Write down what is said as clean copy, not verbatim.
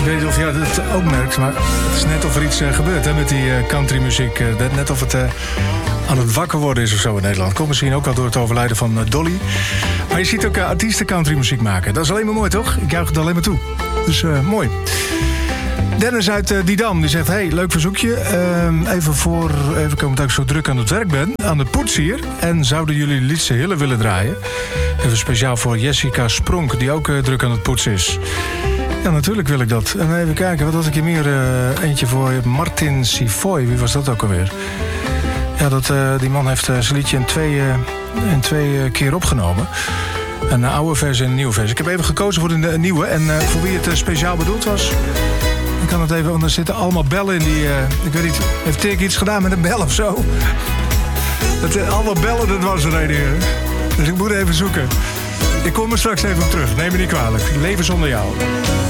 Ik weet niet of jij dat ook merkt, maar het is net of er iets gebeurt hè, met die countrymuziek. Net of het aan het wakker worden is of zo in Nederland. Komt misschien ook wel door het overlijden van Dolly. Maar je ziet ook artiesten countrymuziek maken. Dat is alleen maar mooi, toch? Ik juich het alleen maar toe. Dus mooi. Dennis uit Didam, die zegt... Hey, leuk verzoekje. Even komen dat ik zo druk aan het werk ben. Aan de poets hier. En zouden jullie Lietse Hille willen draaien? Even speciaal voor Jessica Spronk, die ook druk aan het poetsen is. Ja, natuurlijk wil ik dat. En even kijken, wat had ik hier meer? Eentje voor Martin Sifoy. Wie was dat ook alweer? Ja, die man heeft zijn liedje in twee keer opgenomen. Een oude versie en een nieuwe versie. Ik heb even gekozen voor de nieuwe. En voor wie het speciaal bedoeld was... Ik kan het even, want er zitten allemaal bellen in die... ik weet niet, heeft Dirk iets gedaan met een bel of zo? Allemaal bellen, dat was er een. Dus ik moet even zoeken. Ik kom er straks even op terug, neem me niet kwalijk. Leven zonder jou.